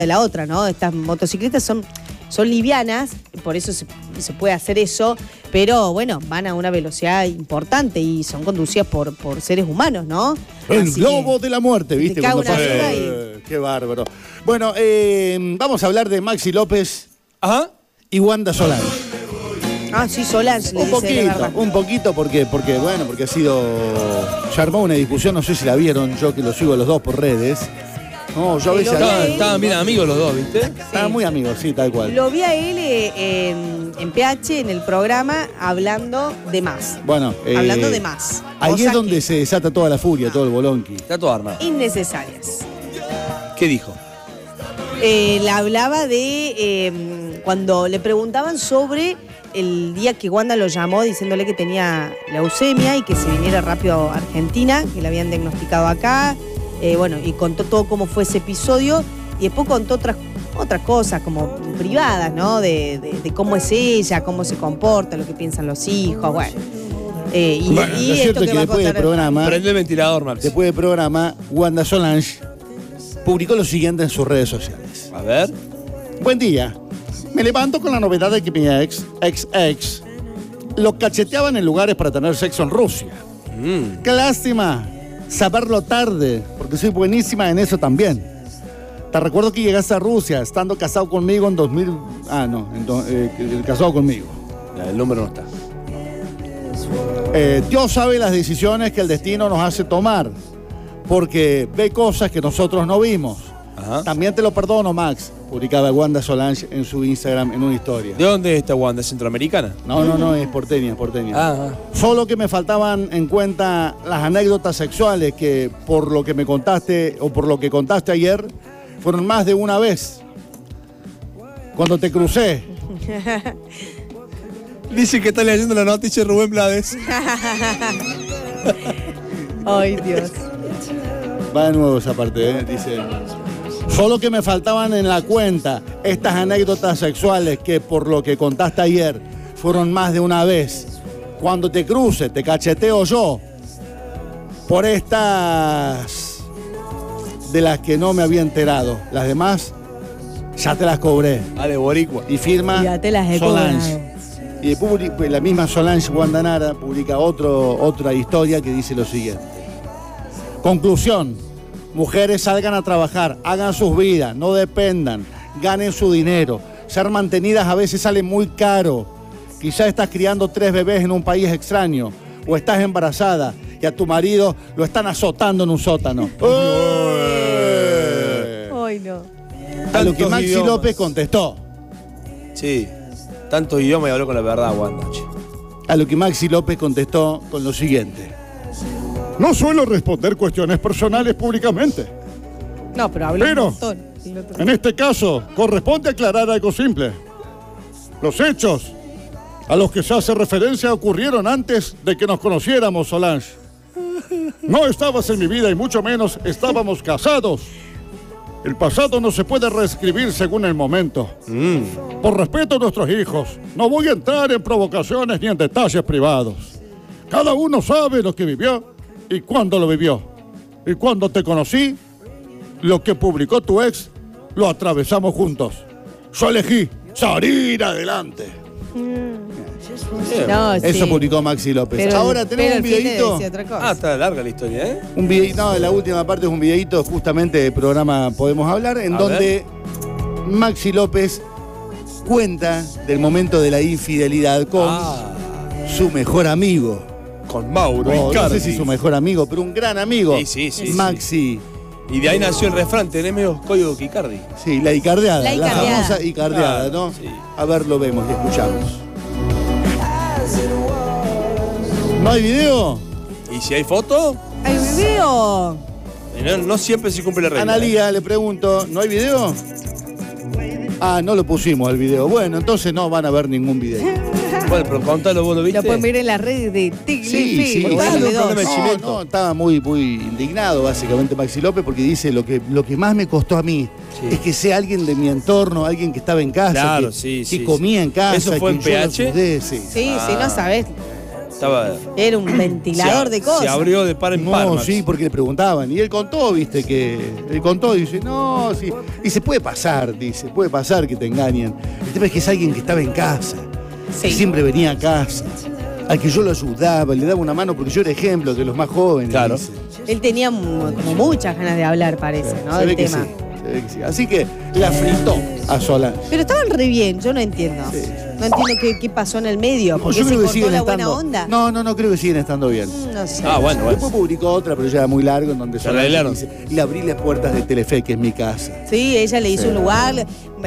de la otra, ¿no? Estas motocicletas son livianas, por eso se puede hacer eso, pero bueno, van a una velocidad importante y son conducidas por seres humanos, ¿no? El Así globo de la muerte, ¿viste? Qué bárbaro. Bueno, vamos a hablar de Maxi López y Wanda Solange. Ah, sí, Solange. Un poquito, porque ha sido... Se armó una discusión, no sé si la vieron, yo que lo sigo a los dos por redes. No, yo a veces... Estaban bien amigos los dos, ¿viste? Estaban muy amigos, sí, tal cual. Lo vi a él en PH, en el programa, hablando de más. Bueno, hablando de más. Ahí es donde se desata toda la furia, todo el bolonqui. Está todo armado. Innecesarias. ¿Qué dijo? Le hablaba de cuando le preguntaban sobre el día que Wanda lo llamó diciéndole que tenía leucemia y que se viniera rápido a Argentina, que le habían diagnosticado acá. Bueno, y contó todo cómo fue ese episodio y después contó otras cosas como privadas, ¿no? De cómo es ella, cómo se comporta, lo que piensan los hijos, bueno. Y es cierto que después del programa... Prende el ventilador, Max. Después del programa, Wanda Solange publicó lo siguiente en sus redes sociales. A ver. Buen día. Me levanto con la novedad de que mi ex lo cacheteaban en lugares para tener sexo en Rusia. Qué lástima saberlo tarde, porque soy buenísima en eso también. Te recuerdo que llegaste a Rusia estando casado conmigo en 2000... casado conmigo. El número no está. Dios sabe las decisiones que el destino nos hace tomar, porque ve cosas que nosotros no vimos. Ajá. También te lo perdono, Max, publicaba Wanda Solange en su Instagram en una historia. ¿De dónde es esta Wanda? ¿Centroamericana? No, es porteña. Solo que me faltaban en cuenta las anécdotas sexuales que por lo que me contaste o por lo que contaste ayer fueron más de una vez. Cuando te crucé. Dice que está leyendo la noticia de Rubén Blades. Ay, Dios. Va de nuevo esa parte, dice... Solo que me faltaban en la cuenta estas anécdotas sexuales que por lo que contaste ayer fueron más de una vez. Cuando te cruce, te cacheteo yo por estas de las que no me había enterado. Las demás ya te las cobré. Dale, boricua. Y firma ya te las he Solange. cobrado. Y después la misma Solange Guandanara publica otra historia que dice lo siguiente. Conclusión. Mujeres, salgan a trabajar, hagan sus vidas, no dependan, ganen su dinero. Ser mantenidas a veces sale muy caro. Quizás estás criando 3 bebés en un país extraño o estás embarazada y a tu marido lo están azotando en un sótano. Ay, no. A lo que Maxi López contestó. Sí, tantos idiomas y habló con la verdad, Wanda. A lo que Maxi López contestó con lo siguiente. No suelo responder cuestiones personales públicamente. No, pero habló un montón. En este caso, corresponde aclarar algo simple. Los hechos a los que se hace referencia ocurrieron antes de que nos conociéramos, Solange. No estabas en mi vida y mucho menos estábamos casados. El pasado no se puede reescribir según el momento. Por respeto a nuestros hijos, no voy a entrar en provocaciones ni en detalles privados. Cada uno sabe lo que vivió y cuándo lo vivió. Y cuando te conocí, lo que publicó tu ex, lo atravesamos juntos. Yo elegí salir adelante. No, Eso sí. publicó Maxi López. Pero, ahora tenemos un videíto. Está larga la historia, ¿eh? La última parte es un videíto justamente del programa Podemos Hablar, en donde Maxi López cuenta del momento de la infidelidad con su mejor amigo. Con Mauro No Icardi. sé si su mejor amigo, pero un gran amigo. Sí. Maxi. Y de ahí nació el refrán, tenés medio código que Icardi. Sí, la Icardiada. La Icardiada. La famosa Icardiada, Claro, ¿no? sí. A ver, lo vemos y escuchamos. ¿No hay video? ¿Y si hay foto? ¡Hay video! No siempre se cumple la regla. Analía, le pregunto, ¿no hay video? No lo pusimos el video. Bueno, entonces no van a ver ningún video. Bueno, pero contalo, ¿vos lo viste? Lo pueden ver en las redes de Tigli. Sí, Contame no, estaba muy indignado básicamente Maxi López porque dice lo que más me costó a mí es que sea alguien de mi entorno, alguien que estaba en casa, Claro, que comía en casa. ¿Eso fue que en yo lo PH? ayudé, Sí, no sabés. Era un ventilador de cosas. Se abrió de par en par. No, Max. sí, porque le preguntaban. Y él contó, viste, dice, no, sí. Dice, puede pasar que te engañen. El tema es que es alguien que estaba en casa. Sí. Que siempre venía a casa. Al que yo lo ayudaba, le daba una mano porque yo era ejemplo de los más jóvenes. Claro. Dice. Él tenía como muchas ganas de hablar, parece, ¿no? Se Del ve que tema. sí, se ve que sí. Así que la fritó a Solange. Pero estaban re bien, yo no entiendo. Sí. No entiendo qué pasó en el medio. No, ¿Por yo qué se creo que cortó siguen la buena estando. onda? No, creo que siguen estando bien. No sé. Bueno. Después publicó otra, pero ya era muy largo, en donde Se Solange arreglaron. dice, le abrí las puertas de Telefe, que es mi casa. Sí, ella le hizo Sí. un lugar.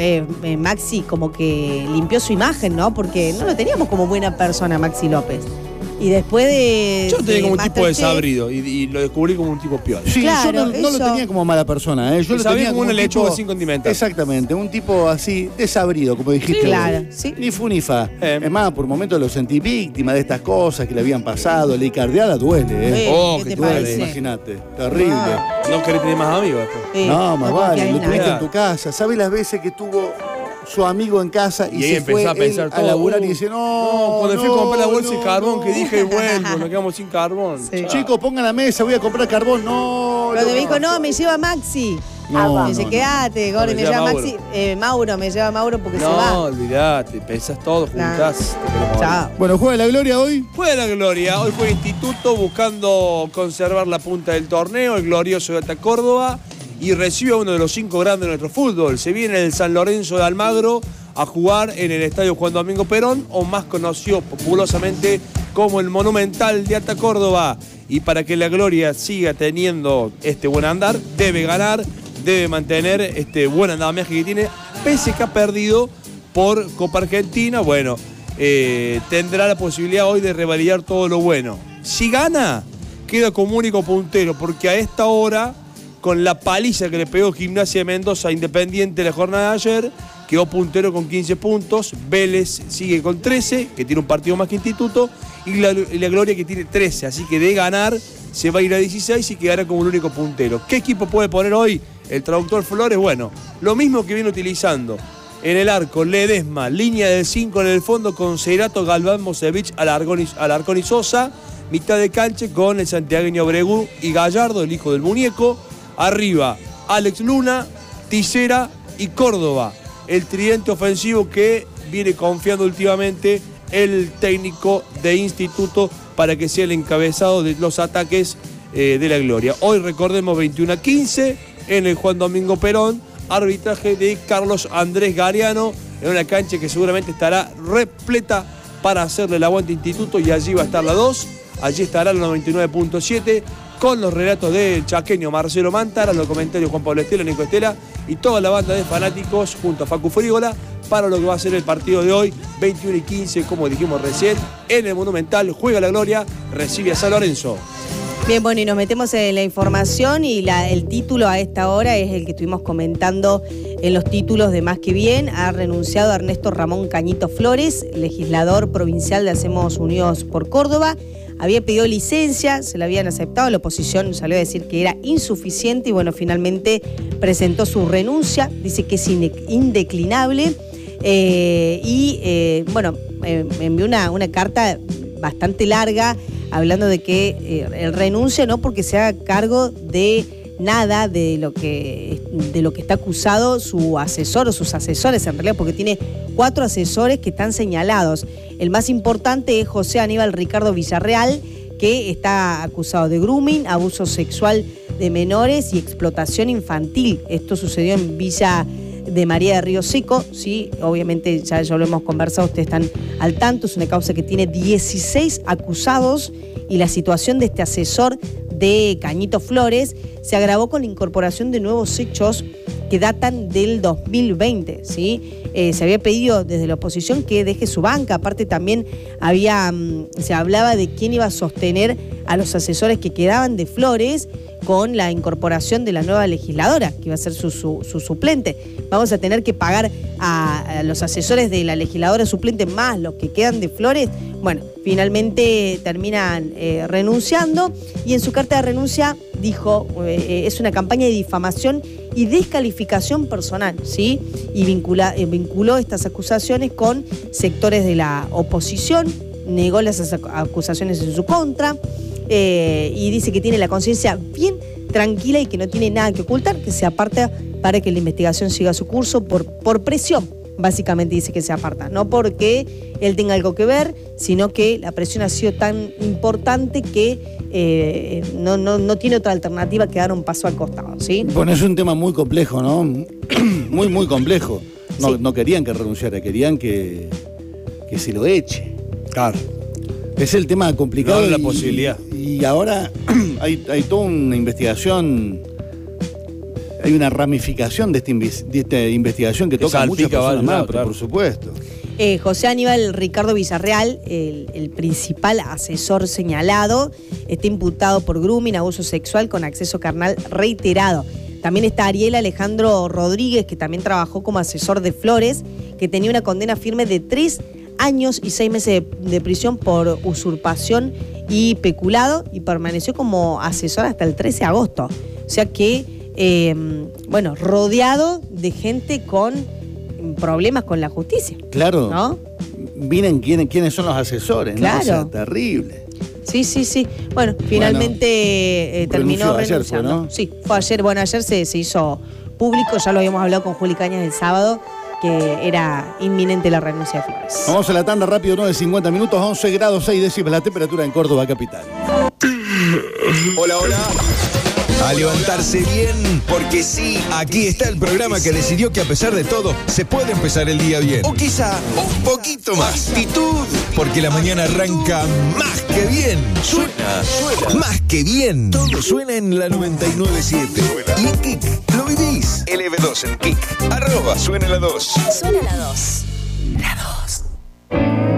Maxi como que limpió su imagen, ¿no? Porque no lo teníamos como buena persona, Maxi López. Y después de. Yo lo tenía como un tipo Masterchef, desabrido y lo descubrí como un tipo piola. Sí, Claro, yo no lo eso. tenía como mala persona, ¿eh? Yo Y lo sabía tenía como una un lechuga tipo- sin condimentar. Exactamente, un tipo así, desabrido, como dijiste. Sí, vos. claro, sí. Ni fu ni fa. Eh. Es más, por momentos lo sentí víctima de estas cosas que le habían pasado. La icardiada duele, ¿eh? Oh, ¿Qué que te duele, parece? Imagínate, terrible. No querés tener más amigos después. Sí, No, más vale, confías lo en tuviste nadie. en tu casa. ¿Sabes las veces que tuvo su amigo en casa y, Y ahí se fue empezó a pensar él a todo. laburar y dice, no, cuando fui a comprar la bolsa de no, carbón no. que dije, vuelvo, nos quedamos sin carbón. Sí. Chao. Chicos, pongan la mesa, voy a comprar carbón. No. Cuando lo me dijo, que no, pasó. me lleva Maxi. No, Me dice, no, quédate, Gordi, No, me me lleva lleva Maxi. Mauro, me lleva Mauro porque se No, va. olvidate, pensás todo, juntás. te queremos Chao. Bueno, ¿juega la Gloria hoy? Juega la Gloria, hoy juega Instituto buscando conservar la punta del torneo, el glorioso de Alta Córdoba, y recibe a uno de los 5 grandes de nuestro fútbol. Se viene el San Lorenzo de Almagro a jugar en el Estadio Juan Domingo Perón, o más conocido populosamente como el Monumental de Alta Córdoba. Y para que la Gloria siga teniendo este buen andar, debe ganar, debe mantener este buen andamiaje que tiene, pese que ha perdido por Copa Argentina. Bueno, tendrá la posibilidad hoy de revalidar todo lo bueno. Si gana, queda como único puntero, porque a esta hora, con la paliza que le pegó Gimnasia de Mendoza a Independiente la jornada de ayer, quedó puntero con 15 puntos, Vélez sigue con 13, que tiene un partido más que Instituto, y la Gloria que tiene 13, así que de ganar se va a ir a 16 y quedará como el único puntero. ¿Qué equipo puede poner hoy el traductor Flores? Bueno, lo mismo que viene utilizando. En el arco, Ledesma, línea de 5 en el fondo con Cerato, Galván, Mosevich, Alarcón y Sosa, mitad de cancha con el santiagueño Bregú y Gallardo, el hijo del muñeco. Arriba, Alex Luna, Tisera y Córdoba. El tridente ofensivo que viene confiando últimamente el técnico de Instituto para que sea el encabezado de los ataques de la Gloria. Hoy recordemos 21-15 en el Juan Domingo Perón, arbitraje de Carlos Andrés Gariano en una cancha que seguramente estará repleta para hacerle el aguante a Instituto, y allí va a estar la 2, allí estará la 99.7 con los relatos del chaqueño Marcelo Mántara, los comentarios Juan Pablo Estela, Nico Estela y toda la banda de fanáticos junto a Facu Frígola para lo que va a ser el partido de hoy, 21-15, como dijimos recién, en el Monumental. Juega la Gloria, recibe a San Lorenzo. Bien, bueno, y nos metemos en la información, y el título a esta hora es el que estuvimos comentando en los títulos de Más que Bien. Ha renunciado Ernesto Ramón Cañito Flores, legislador provincial de Hacemos Unidos por Córdoba. Había pedido licencia, se la habían aceptado, la oposición salió a decir que era insuficiente y bueno, finalmente presentó su renuncia, dice que es indeclinable bueno, me envió una carta bastante larga hablando de que él renuncia no porque se haga cargo de nada de lo que está acusado su asesor o sus asesores, en realidad, porque tiene 4 asesores que están señalados. El más importante es José Aníbal Ricardo Villarreal, que está acusado de grooming, abuso sexual de menores y explotación infantil. Esto sucedió en Villa de María de Río Seco, sí, obviamente ya lo hemos conversado, ustedes están al tanto, es una causa que tiene 16 acusados, y la situación de este asesor de Cañito Flores se agravó con la incorporación de nuevos hechos que datan del 2020, ¿sí? Se había pedido desde la oposición que deje su banca, aparte también se hablaba de quién iba a sostener a los asesores que quedaban de Flores con la incorporación de la nueva legisladora, que iba a ser su suplente. Vamos a tener que pagar a los asesores de la legisladora suplente más los que quedan de Flores. Bueno, finalmente terminan renunciando, y en su carta de renuncia dijo, es una campaña de difamación y descalificación personal, ¿sí? Y vinculó estas acusaciones con sectores de la oposición. negó las acusaciones en su contra y dice que tiene la conciencia bien tranquila y que no tiene nada que ocultar, que se aparta para que la investigación siga su curso por presión. Básicamente dice que se aparta, no porque él tenga algo que ver, sino que la presión ha sido tan importante que no tiene otra alternativa que dar un paso al costado, ¿sí? Bueno, es un tema muy complejo, ¿no? Muy complejo. Sí. No querían que renunciara, querían que se lo eche. Claro. Es el tema complicado. No, la posibilidad. Y ahora hay toda una investigación. Hay una ramificación de esta investigación que toca a muchas personas más, claro. por supuesto. José Aníbal Ricardo Villarreal, el principal asesor señalado, está imputado por grooming, abuso sexual con acceso carnal reiterado. También está Ariel Alejandro Rodríguez, que también trabajó como asesor de Flores, que tenía una condena firme de 3 años y 6 meses de prisión por usurpación y peculado, y permaneció como asesor hasta el 13 de agosto. O sea que, rodeado de gente con problemas con la justicia. Claro. ¿No? Miren quiénes son los asesores, Claro. ¿no? O sea, terrible. Sí. Bueno, finalmente terminó renunció ayer, renunciando. ¿no? Sí, fue ayer. Bueno, ayer se hizo público, ya lo habíamos hablado con Juli Cañas el sábado, que era inminente la renuncia de Flores. Vamos a la tanda rápido, 9:50 minutos, 11 grados 6 décimas la temperatura en Córdoba capital. Hola. A levantarse bien, porque sí, aquí está el programa que decidió que a pesar de todo se puede empezar el día bien. O quizá un poquito más. Actitud, porque la mañana arranca más que bien. Suena más que bien. Todo suena en la 99.7. Y en Kik, ¿lo vivís? LB2 en Kik. @suena la 2. Suena la 2. La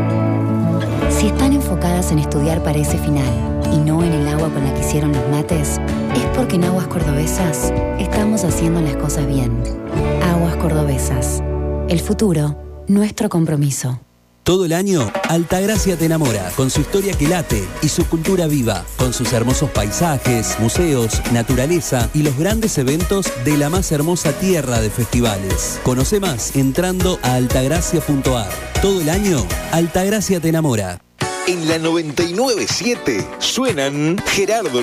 2. Si están enfocadas en estudiar para ese final y no en el agua con la que hicieron los mates, es porque en Aguas Cordobesas estamos haciendo las cosas bien. Aguas Cordobesas. El futuro, nuestro compromiso. Todo el año, Altagracia te enamora, con su historia que late y su cultura viva, con sus hermosos paisajes, museos, naturaleza y los grandes eventos de la más hermosa tierra de festivales. Conoce más entrando a altagracia.ar. Todo el año, Altagracia te enamora. En la 99.7 suenan Gerardo